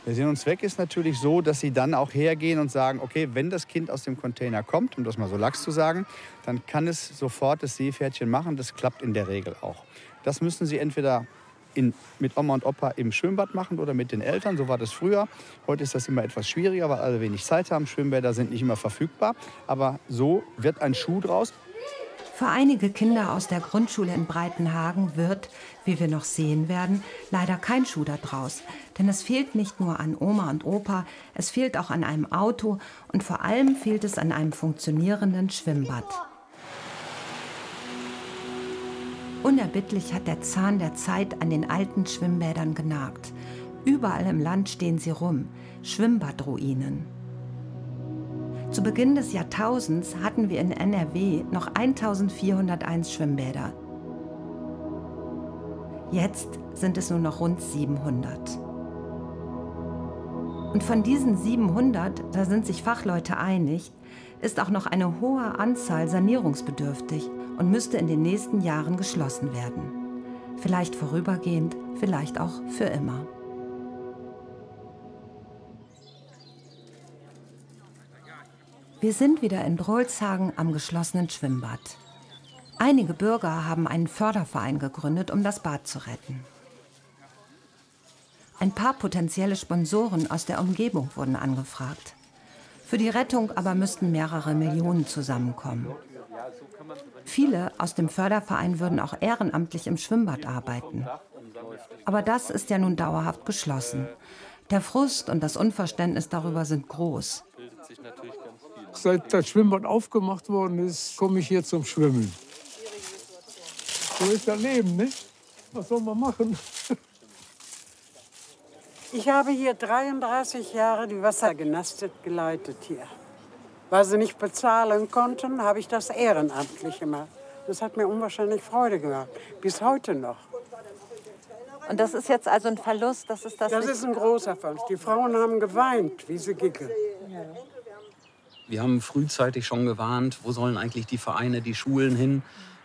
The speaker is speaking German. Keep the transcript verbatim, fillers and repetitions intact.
Der Sinn und Zweck ist natürlich so, dass sie dann auch hergehen und sagen, okay, wenn das Kind aus dem Container kommt, um das mal so lax zu sagen, dann kann es sofort das Seepferdchen machen. Das klappt in der Regel auch. Das müssen sie entweder in, mit Oma und Opa im Schwimmbad machen oder mit den Eltern. So war das früher. Heute ist das immer etwas schwieriger, weil alle wenig Zeit haben. Schwimmbäder sind nicht immer verfügbar. Aber so wird ein Schuh draus. Für einige Kinder aus der Grundschule in Breitenhagen wird, wie wir noch sehen werden, leider kein Schuh da draus. Denn es fehlt nicht nur an Oma und Opa, es fehlt auch an einem Auto und vor allem fehlt es an einem funktionierenden Schwimmbad. Unerbittlich hat der Zahn der Zeit an den alten Schwimmbädern genagt. Überall im Land stehen sie rum, Schwimmbadruinen. Zu Beginn des Jahrtausends hatten wir in N R W noch eintausendvierhunderteins Schwimmbäder. Jetzt sind es nur noch rund siebenhundert. Und von diesen siebenhundert, da sind sich Fachleute einig, ist auch noch eine hohe Anzahl sanierungsbedürftig und müsste in den nächsten Jahren geschlossen werden. Vielleicht vorübergehend, vielleicht auch für immer. Wir sind wieder in Drolshagen am geschlossenen Schwimmbad. Einige Bürger haben einen Förderverein gegründet, um das Bad zu retten. Ein paar potenzielle Sponsoren aus der Umgebung wurden angefragt. Für die Rettung aber müssten mehrere Millionen zusammenkommen. Viele aus dem Förderverein würden auch ehrenamtlich im Schwimmbad arbeiten. Aber das ist ja nun dauerhaft geschlossen. Der Frust und das Unverständnis darüber sind groß. Seit das Schwimmbad aufgemacht worden ist, komme ich hier zum Schwimmen. So ist das Leben, nicht? Was soll man machen? Ich habe hier dreiunddreißig Jahre die Wassergymnastik geleitet hier. Weil sie nicht bezahlen konnten, habe ich das ehrenamtlich gemacht. Das hat mir unwahrscheinlich Freude gemacht, bis heute noch. Und das ist jetzt also ein Verlust? Das ist, das das ist ein großer Verlust. Die Frauen haben geweint, wie sie gingen. Wir haben frühzeitig schon gewarnt, wo sollen eigentlich die Vereine, die Schulen hin.